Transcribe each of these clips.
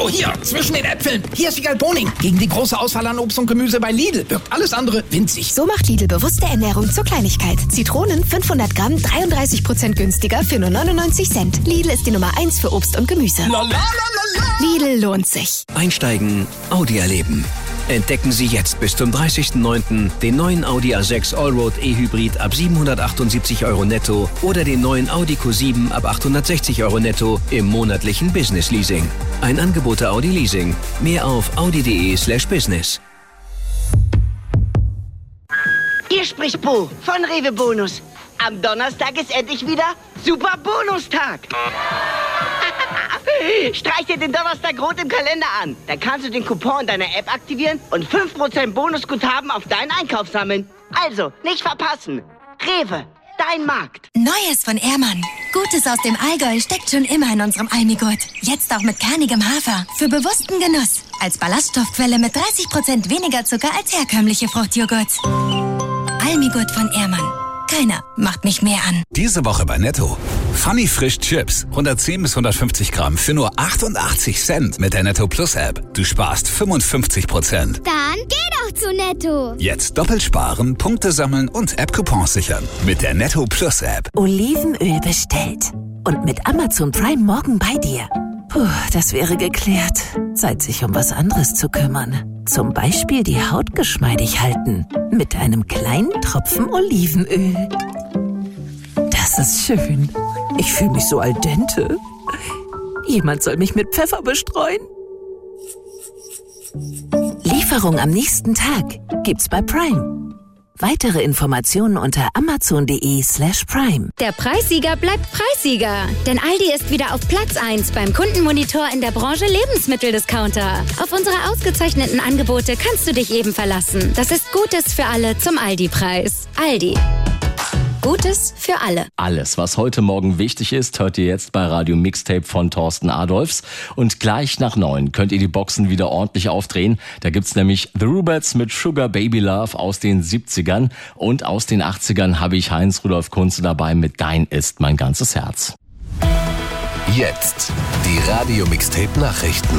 Oh, hier, zwischen den Äpfeln. Hier ist Wiegald Boning. Gegen die große Auswahl an Obst und Gemüse bei Lidl wirkt alles andere winzig. So macht Lidl bewusste Ernährung zur Kleinigkeit. Zitronen 500 Gramm, 33% günstiger für nur 99 Cent. Lidl ist die Nummer 1 für Obst und Gemüse. Lidl lohnt sich. Einsteigen, Audi erleben. Entdecken Sie jetzt bis zum 30.09. den neuen Audi A6 Allroad E-Hybrid ab 778 € netto oder den neuen Audi Q7 ab 860 € netto im monatlichen Business Leasing. Ein Angebot der Audi Leasing. Mehr auf audi.de/business. Hier spricht Bo von Rewe Bonus. Am Donnerstag ist endlich wieder Super Bonustag. Streich dir den Donnerstag rot im Kalender an. Dann kannst du den Coupon in deiner App aktivieren und 5% Bonusguthaben auf deinen Einkauf sammeln. Also, nicht verpassen. Rewe, dein Markt. Neues von Ehrmann. Gutes aus dem Allgäu steckt schon immer in unserem Almigurt. Jetzt auch mit kernigem Hafer. Für bewussten Genuss. Als Ballaststoffquelle mit 30% weniger Zucker als herkömmliche Fruchtjoghurts. Almigurt von Ehrmann. Keiner macht mich mehr an. Diese Woche bei Netto. Funny Frisch Chips. 110 bis 150 Gramm für nur 88 Cent mit der Netto Plus App. Du sparst 55%. Dann geh doch zu Netto. Jetzt doppelt sparen, Punkte sammeln und App-Coupons sichern. Mit der Netto Plus App. Olivenöl bestellt. Und mit Amazon Prime morgen bei dir. Puh, das wäre geklärt. Zeit, sich um was anderes zu kümmern. Zum Beispiel die Haut geschmeidig halten. Mit einem kleinen Tropfen Olivenöl. Das ist schön. Ich fühle mich so al dente. Jemand soll mich mit Pfeffer bestreuen. Lieferung am nächsten Tag gibt's bei Prime. Weitere Informationen unter amazon.de/prime. Der Preissieger bleibt Preissieger. Denn Aldi ist wieder auf Platz 1 beim Kundenmonitor in der Branche Lebensmitteldiscounter. Auf unsere ausgezeichneten Angebote kannst du dich eben verlassen. Das ist Gutes für alle zum Aldi-Preis. Aldi. Gutes für alle. Alles, was heute Morgen wichtig ist, hört ihr jetzt bei Radio Mixtape von Thorsten Adolphs. Und gleich nach 9 könnt ihr die Boxen wieder ordentlich aufdrehen. Da gibt's nämlich The Rubettes mit Sugar Baby Love aus den 70ern. Und aus den 80ern habe ich Heinz-Rudolf Kunze dabei mit Dein ist mein ganzes Herz. Jetzt die Radio Mixtape Nachrichten.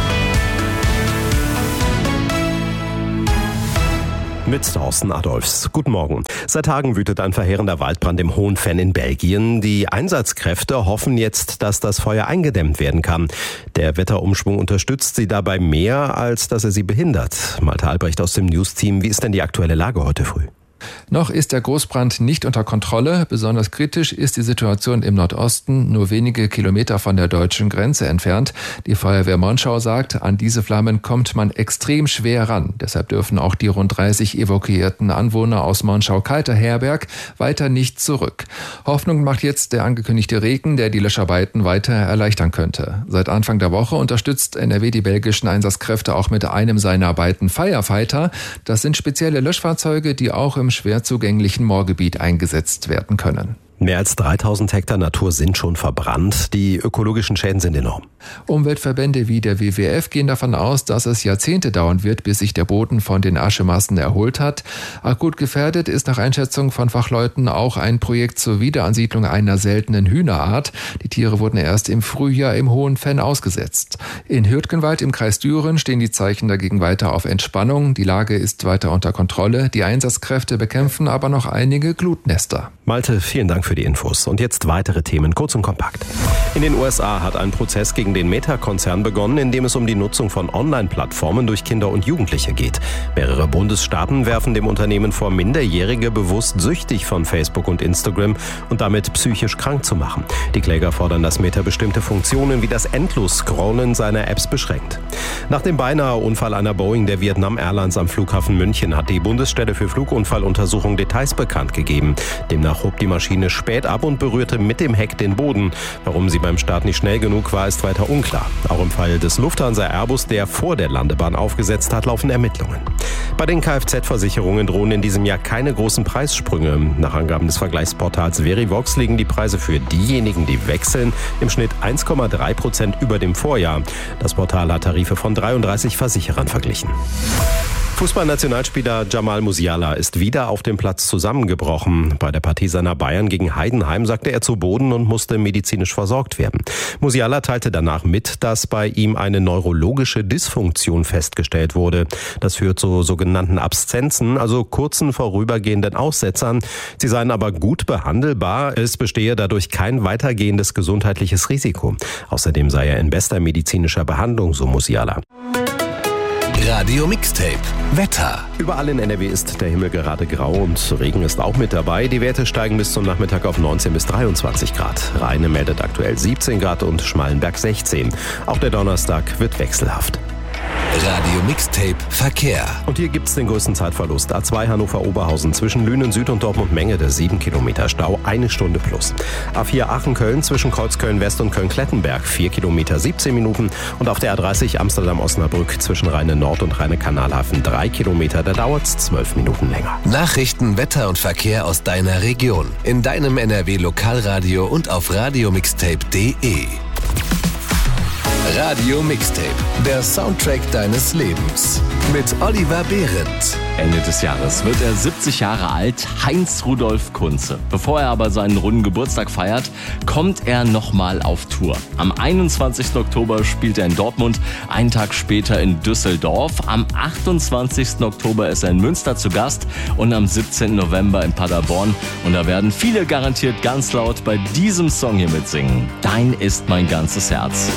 Mit Thorsten Adolphs. Guten Morgen. Seit Tagen wütet ein verheerender Waldbrand im Hohen-Venn in Belgien. Die Einsatzkräfte hoffen jetzt, dass das Feuer eingedämmt werden kann. Der Wetterumschwung unterstützt sie dabei mehr, als dass er sie behindert. Malte Albrecht aus dem News-Team. Wie ist denn die aktuelle Lage heute früh? Noch ist der Großbrand nicht unter Kontrolle. Besonders kritisch ist die Situation im Nordosten, nur wenige Kilometer von der deutschen Grenze entfernt. Die Feuerwehr Monschau sagt, an diese Flammen kommt man extrem schwer ran. Deshalb dürfen auch die rund 30 evakuierten Anwohner aus Monschau-Kalter-Herberg weiter nicht zurück. Hoffnung macht jetzt der angekündigte Regen, der die Löscharbeiten weiter erleichtern könnte. Seit Anfang der Woche unterstützt NRW die belgischen Einsatzkräfte auch mit einem seiner beiden Firefighter. Das sind spezielle Löschfahrzeuge, die auch im schwer zugänglichen Moorgebiet eingesetzt werden können. Mehr als 3000 Hektar Natur sind schon verbrannt. Die ökologischen Schäden sind enorm. Umweltverbände wie der WWF gehen davon aus, dass es Jahrzehnte dauern wird, bis sich der Boden von den Aschemassen erholt hat. Akut gefährdet ist nach Einschätzung von Fachleuten auch ein Projekt zur Wiederansiedlung einer seltenen Hühnerart. Die Tiere wurden erst im Frühjahr im Hohen-Venn ausgesetzt. In Hürtgenwald im Kreis Düren stehen die Zeichen dagegen weiter auf Entspannung. Die Lage ist weiter unter Kontrolle. Die Einsatzkräfte bekämpfen aber noch einige Glutnester. Malte, vielen Dank für die Infos. Und jetzt weitere Themen, kurz und kompakt. In den USA hat ein Prozess gegen den Meta-Konzern begonnen, in dem es um die Nutzung von Online-Plattformen durch Kinder und Jugendliche geht. Mehrere Bundesstaaten werfen dem Unternehmen vor, Minderjährige bewusst süchtig von Facebook und Instagram und damit psychisch krank zu machen. Die Kläger fordern, dass Meta bestimmte Funktionen wie das Endlos-Scrollen seiner Apps beschränkt. Nach dem beinahe Unfall einer Boeing der Vietnam Airlines am Flughafen München hat die Bundesstelle für Flugunfalluntersuchung Details bekannt gegeben. Demnach hob die Maschine spät ab und berührte mit dem Heck den Boden. Warum sie beim Start nicht schnell genug war, ist weiter unklar. Auch im Fall des Lufthansa Airbus, der vor der Landebahn aufgesetzt hat, laufen Ermittlungen. Bei den Kfz-Versicherungen drohen in diesem Jahr keine großen Preissprünge. Nach Angaben des Vergleichsportals Verivox liegen die Preise für diejenigen, die wechseln, im Schnitt 1,3% über dem Vorjahr. Das Portal hat Tarife von 33 Versicherern verglichen. Fußballnationalspieler Jamal Musiala ist wieder auf dem Platz zusammengebrochen. Bei der Partie seiner Bayern gegen Heidenheim sagte er zu Boden und musste medizinisch versorgt werden. Musiala teilte danach mit, dass bei ihm eine neurologische Dysfunktion festgestellt wurde. Das führt zu sogenannten Abszenzen, also kurzen vorübergehenden Aussetzern. Sie seien aber gut behandelbar. Es bestehe dadurch kein weitergehendes gesundheitliches Risiko. Außerdem sei er in bester medizinischer Behandlung, so Musiala. Radio Mixtape. Wetter. Überall in NRW ist der Himmel gerade grau und Regen ist auch mit dabei. Die Werte steigen bis zum Nachmittag auf 19 bis 23 Grad. Rheine meldet aktuell 17 Grad und Schmallenberg 16. Auch der Donnerstag wird wechselhaft. Radio Mixtape Verkehr. Und hier gibt's den größten Zeitverlust. A2 Hannover-Oberhausen zwischen Lünen Süd und Dortmund-Mengede 7 Kilometer Stau, 1 Stunde plus. A4 Aachen-Köln zwischen Kreuzköln-West und Köln-Klettenberg 4 Kilometer 17 Minuten. Und auf der A30 Amsterdam-Osnabrück zwischen Rheine-Nord und Rheine-Kanalhafen 3 Kilometer, da dauert's 12 Minuten länger. Nachrichten, Wetter und Verkehr aus deiner Region. In deinem NRW-Lokalradio und auf radiomixtape.de. Radio Mixtape, der Soundtrack deines Lebens. Mit Oliver Behrendt. Ende des Jahres wird er 70 Jahre alt, Heinz Rudolf Kunze. Bevor er aber seinen runden Geburtstag feiert, kommt er nochmal auf Tour. Am 21. Oktober spielt er in Dortmund, einen Tag später in Düsseldorf. Am 28. Oktober ist er in Münster zu Gast und am 17. November in Paderborn. Und da werden viele garantiert ganz laut bei diesem Song hier mitsingen. Dein ist mein ganzes Herz.